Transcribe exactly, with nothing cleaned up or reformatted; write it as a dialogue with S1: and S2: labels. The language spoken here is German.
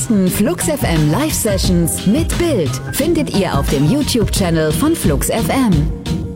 S1: neuesten Flux F M Live Sessions mit Bild findet ihr auf dem YouTube-Channel von Flux F M.